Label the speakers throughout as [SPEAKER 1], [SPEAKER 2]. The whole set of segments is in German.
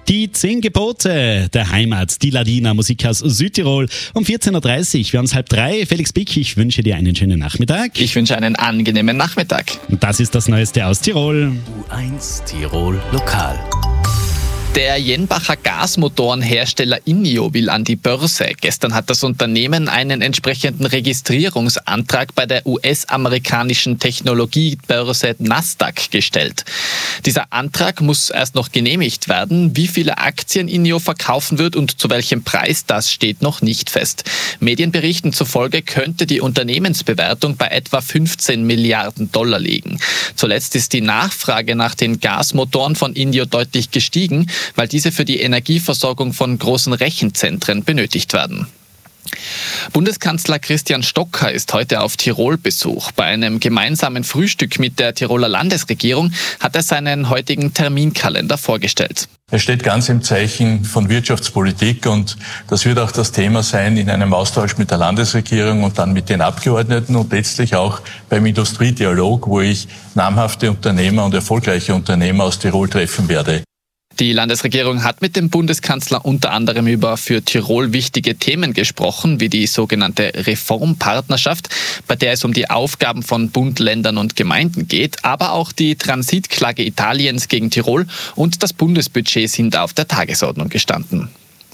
[SPEAKER 1] Die 10 Gebote der Heimat, die Ladina Musik aus Südtirol um 14.30 Uhr. Wir haben es 2:30. Felix Bick, ich wünsche dir einen schönen Nachmittag.
[SPEAKER 2] Ich wünsche einen angenehmen Nachmittag.
[SPEAKER 1] Und das ist das Neueste aus Tirol.
[SPEAKER 3] U1 Tirol Lokal.
[SPEAKER 2] Der Jenbacher Gasmotorenhersteller INNIO will an die Börse. Gestern hat das Unternehmen einen entsprechenden Registrierungsantrag bei der US-amerikanischen Technologiebörse Nasdaq gestellt. Dieser Antrag muss erst noch genehmigt werden. Wie viele Aktien INNIO verkaufen wird und zu welchem Preis, das steht noch nicht fest. Medienberichten zufolge könnte die Unternehmensbewertung bei etwa 15 Milliarden Dollar liegen. Zuletzt ist die Nachfrage nach den Gasmotoren von INNIO deutlich gestiegen, weil diese für die Energieversorgung von großen Rechenzentren benötigt werden. Bundeskanzler Christian Stocker ist heute auf Tirol-Besuch. Bei einem gemeinsamen Frühstück mit der Tiroler Landesregierung hat er seinen heutigen Terminkalender vorgestellt.
[SPEAKER 4] Er steht ganz im Zeichen von Wirtschaftspolitik und das wird auch das Thema sein in einem Austausch mit der Landesregierung und dann mit den Abgeordneten und letztlich auch beim Industriedialog, wo ich namhafte Unternehmer und erfolgreiche Unternehmer aus Tirol treffen werde.
[SPEAKER 2] Die Landesregierung hat mit dem Bundeskanzler unter anderem über für Tirol wichtige Themen gesprochen, wie die sogenannte Reformpartnerschaft, bei der es um die Aufgaben von Bund, Ländern und Gemeinden geht, aber auch die Transitklage Italiens gegen Tirol und das Bundesbudget sind auf der Tagesordnung gestanden.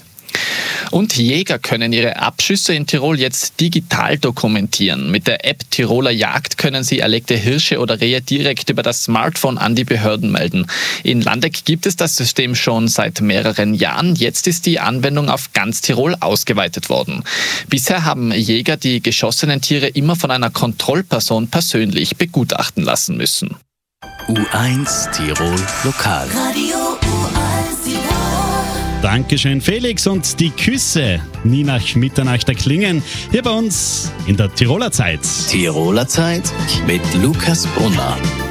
[SPEAKER 2] Und Jäger können ihre Abschüsse in Tirol jetzt digital dokumentieren. Mit der App Tiroler Jagd können sie erlegte Hirsche oder Rehe direkt über das Smartphone an die Behörden melden. In Landeck gibt es das System schon seit mehreren Jahren. Jetzt ist die Anwendung auf ganz Tirol ausgeweitet worden. Bisher haben Jäger die geschossenen Tiere immer von einer Kontrollperson persönlich begutachten lassen müssen.
[SPEAKER 3] U1 Tirol Lokal.
[SPEAKER 5] Radio U1 Tirol.
[SPEAKER 1] Dankeschön, Felix. Und die Küsse nie nach Mitternacht erklingen. Hier bei uns in der Tiroler Zeit.
[SPEAKER 3] Tiroler Zeit mit Lukas Brunner.